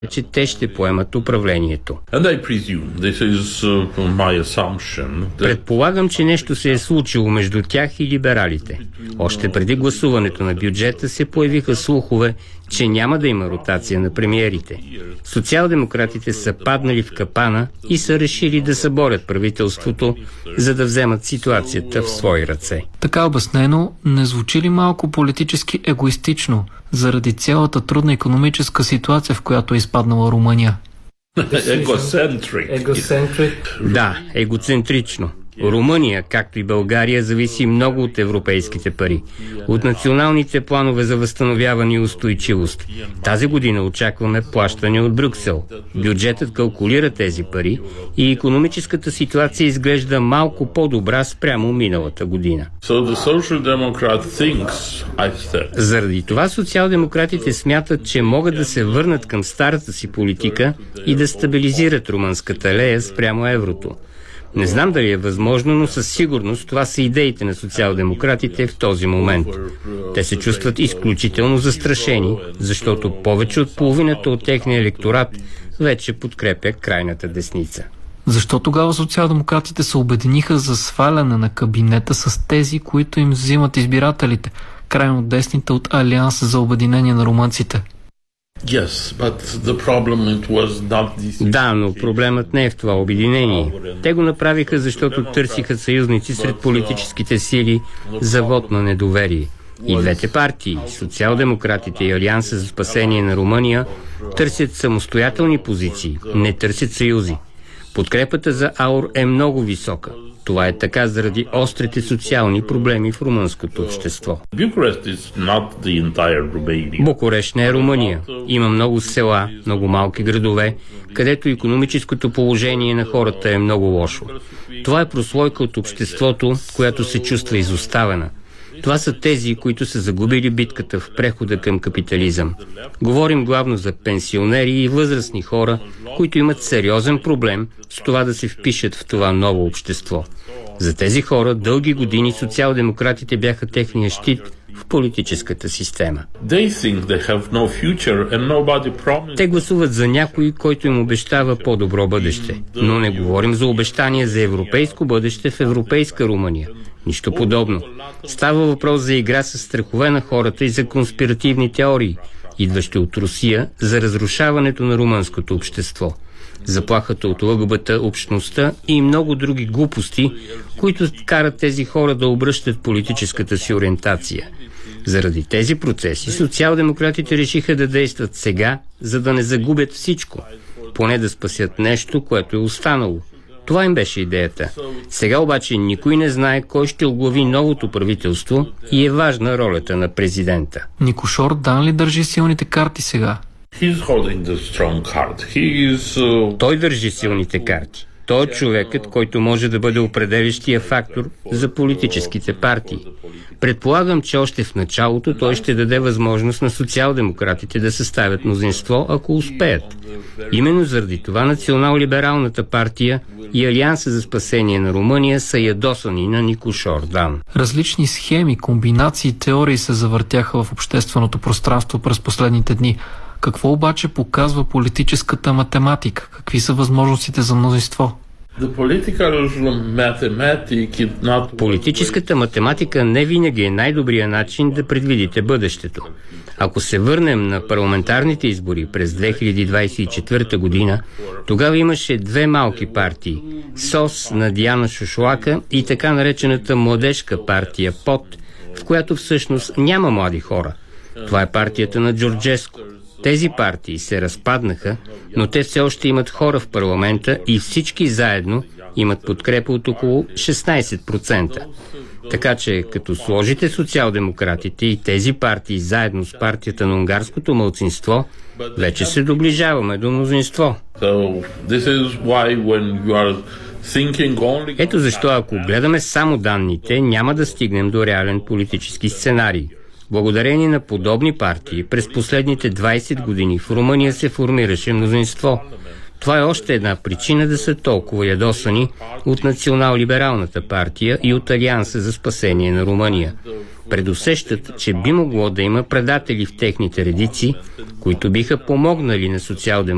че те ще поемат управлението. Предполагам, че нещо се е случило между тях и либералите. Още преди гласуването на бюджета се появиха слухове, че няма да има ротация на премиерите. Социал-демократите са паднали в капана и са решили да съборят правителството, за да вземат ситуацията в свои ръце. Така обяснено, не звучи ли малко политически егоистично заради цялата трудна икономическа ситуация, в която е изпаднала Румъния? Да, егоцентрично. Румъния, както и България, зависи много от европейските пари, от националните планове за възстановяване и устойчивост. Тази година очакваме плащане от Брюксел. Бюджетът калкулира тези пари и икономическата ситуация изглежда малко по-добра спрямо миналата година. Заради това социал-демократите смятат, че могат да се върнат към старата си политика и да стабилизират румънската лея спрямо еврото. Не знам дали е възможно, но със сигурност това са идеите на социал-демократите в този момент. Те се чувстват изключително застрашени, защото повече от половината от техния електорат вече подкрепя крайната десница. Защо тогава социал-демократите се обединиха за сваляне на кабинета с тези, които им взимат избирателите, крайно десните от Алианс за обединение на румънците? Да, но проблемът не е в това обединение. Те го направиха, защото търсиха съюзници сред политическите сили за вот на недоверие. И двете партии, социал-демократите и Алианса за спасение на Румъния, търсят самостоятелни позиции, не търсят съюзи. Подкрепата за АУР е много висока. Това е така заради острите социални проблеми в румънското общество. Букурещ не е Румъния. Има много села, много малки градове, където икономическото положение на хората е много лошо. Това е прослойка от обществото, която се чувства изоставена. Това са тези, които са загубили битката в прехода към капитализъм. Говорим главно за пенсионери и възрастни хора, които имат сериозен проблем с това да се впишат в това ново общество. За тези хора дълги години социал-демократите бяха техния щит в политическата система. Те гласуват за някой, който им обещава по-добро бъдеще. Но не говорим за обещания за европейско бъдеще в европейска Румъния. Нищо подобно. Става въпрос за игра с страхове на хората и за конспиративни теории, идващи от Русия, за разрушаването на румънското общество. Заплахата от ЛГБТ общността и много други глупости, които карат тези хора да обръщат политическата си ориентация. Заради тези процеси социал-демократите решиха да действат сега, за да не загубят всичко, поне да спасят нещо, което е останало. Това им беше идеята. Сега обаче никой не знае кой ще оглави новото правителство и е важна ролята на президента. Никошор Дан ли държи силните карти сега? Той държи силните карти. Той е човекът, който може да бъде определящия фактор за политическите партии. Предполагам, че още в началото той ще даде възможност на социал-демократите да съставят мнозинство, ако успеят. Именно заради това Национал-либералната партия и Алианса за спасение на Румъния са ядосани на Никошор Дан. Различни схеми, комбинации и теории се завъртяха в общественото пространство през последните дни. Какво обаче показва политическата математика? Какви са възможностите за мнозинство? Политическата математика не винаги е най-добрият начин да предвидите бъдещето. Ако се върнем на парламентарните избори през 2024 година, тогава имаше две малки партии – СОС на Диана Шошлака и така наречената младежка партия ПОД, в която всъщност няма млади хора. Това е партията на Джорджеско. Тези партии се разпаднаха, но те все още имат хора в парламента и всички заедно имат подкрепа от около 16%. Така че, като сложите социал-демократите и тези партии заедно с партията на унгарското малцинство, вече се доближаваме до мнозинство. Ето защо, ако гледаме само данните, няма да стигнем до реален политически сценарий. Благодарение на подобни партии, през последните 20 години в Румъния се формираше мнозинство. Това е още една причина да са толкова ядосани от Национал-либералната партия и от Алианса за спасение на Румъния. Предусещат, че би могло да има предатели в техните редици, които биха помогнали на социал-демократите